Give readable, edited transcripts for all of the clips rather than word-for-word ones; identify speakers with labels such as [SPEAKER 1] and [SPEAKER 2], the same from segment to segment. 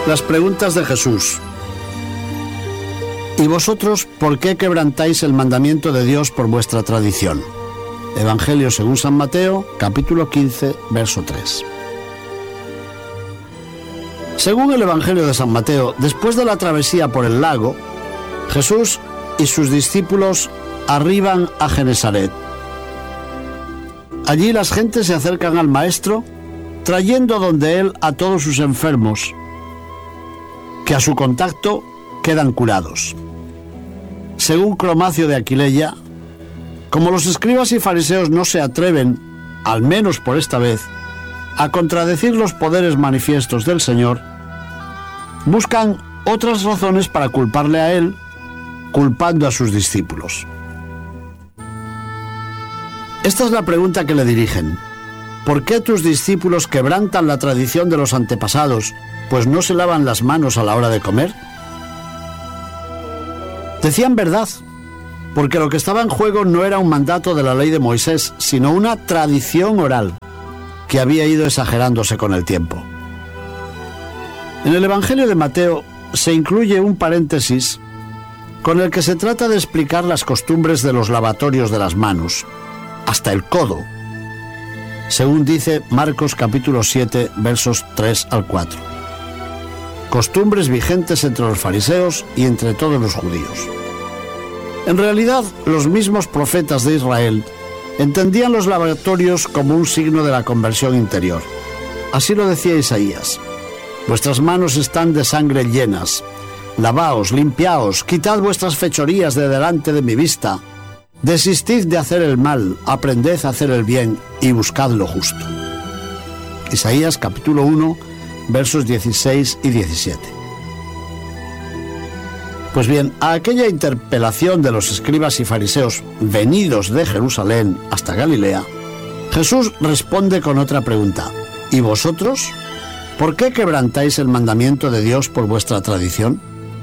[SPEAKER 1] Las preguntas de Jesús. ¿Y vosotros por qué quebrantáis el mandamiento de Dios por vuestra tradición? Evangelio según San Mateo, capítulo 15, verso 3. Según el Evangelio de San Mateo, después de la travesía por el lago, Jesús y sus discípulos arriban a Genesaret. Allí las gentes se acercan al Maestro, trayendo donde él a todos sus enfermos, que a su contacto quedan curados. Según Cromacio de Aquileia, como los escribas y fariseos no se atreven, al menos por esta vez, a contradecir los poderes manifiestos del Señor, buscan otras razones para culparle a él, culpando a sus discípulos. Esta es la pregunta que le dirigen. ¿Por qué tus discípulos quebrantan la tradición de los antepasados, pues no se lavan las manos a la hora de comer? Decían verdad, porque lo que estaba en juego no era un mandato de la ley de Moisés, sino una tradición oral que había ido exagerándose con el tiempo. En el Evangelio de Mateo se incluye un paréntesis con el que se trata de explicar las costumbres de los lavatorios de las manos, hasta el codo, según dice Marcos capítulo 7, versos 3 al 4. Costumbres vigentes entre los fariseos y entre todos los judíos. En realidad, los mismos profetas de Israel entendían los lavatorios como un signo de la conversión interior. Así lo decía Isaías: vuestras manos están de sangre llenas, lavaos, limpiaos, quitad vuestras fechorías de delante de mi vista, desistid de hacer el mal, aprended a hacer el bien y buscad lo justo. Isaías capítulo 1, versos 16 y 17. Pues bien, a aquella interpelación de los escribas y fariseos venidos de Jerusalén hasta Galilea, Jesús responde con otra pregunta: ¿y vosotros? ¿Por qué quebrantáis el mandamiento de Dios por vuestra tradición?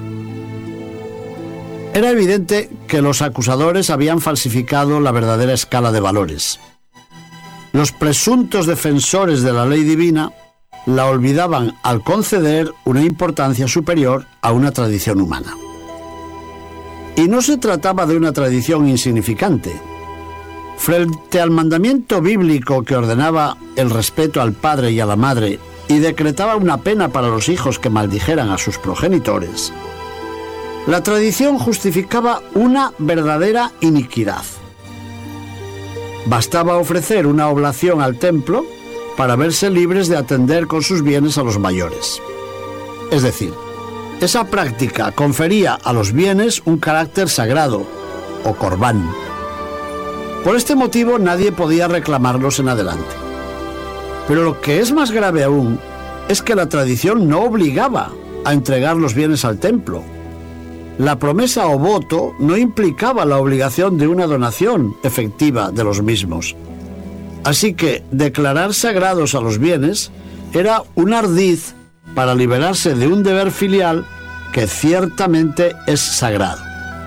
[SPEAKER 1] Era evidente que los acusadores habían falsificado la verdadera escala de valores. Los presuntos defensores de la ley divina la olvidaban al conceder una importancia superior a una tradición humana. Y no se trataba de una tradición insignificante. Frente al mandamiento bíblico que ordenaba el respeto al padre y a la madre y decretaba una pena para los hijos que maldijeran a sus progenitores, la tradición justificaba una verdadera iniquidad. Bastaba ofrecer una oblación al templo para verse libres de atender con sus bienes a los mayores. Es decir, esa práctica confería a los bienes un carácter sagrado, o corbán. Por este motivo nadie podía reclamarlos en adelante. Pero lo que es más grave aún es que la tradición no obligaba a entregar los bienes al templo. La promesa o voto no implicaba la obligación de una donación efectiva de los mismos. Así que declarar sagrados a los bienes era un ardid para liberarse de un deber filial que ciertamente es sagrado.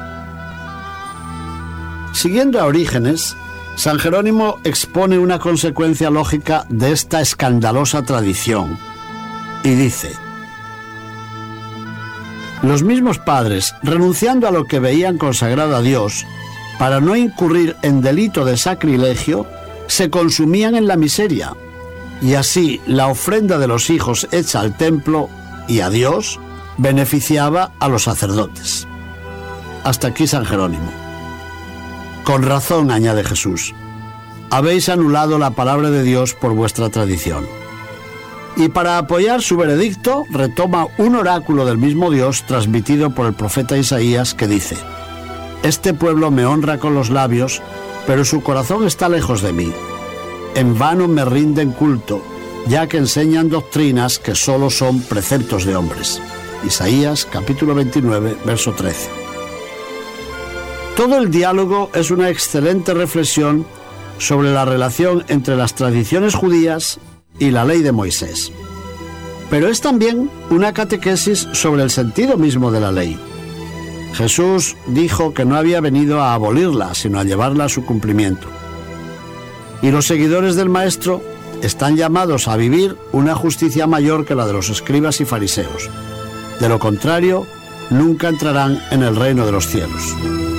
[SPEAKER 1] Siguiendo a Orígenes, San Jerónimo expone una consecuencia lógica de esta escandalosa tradición y dice: los mismos padres, renunciando a lo que veían consagrado a Dios, para no incurrir en delito de sacrilegio, se consumían en la miseria, y así la ofrenda de los hijos hecha al templo y a Dios beneficiaba a los sacerdotes. Hasta aquí San Jerónimo. Con razón, añade Jesús, habéis anulado la palabra de Dios por vuestra tradición. Y para apoyar su veredicto, retoma un oráculo del mismo Dios transmitido por el profeta Isaías que dice: este pueblo me honra con los labios, pero su corazón está lejos de mí. En vano me rinden culto, ya que enseñan doctrinas que solo son preceptos de hombres. Isaías capítulo 29, verso 13. Todo el diálogo es una excelente reflexión sobre la relación entre las tradiciones judías y la ley de Moisés. Pero es también una catequesis sobre el sentido mismo de la ley. Jesús dijo que no había venido a abolirla, sino a llevarla a su cumplimiento. Y los seguidores del Maestro están llamados a vivir una justicia mayor que la de los escribas y fariseos. De lo contrario, nunca entrarán en el reino de los cielos.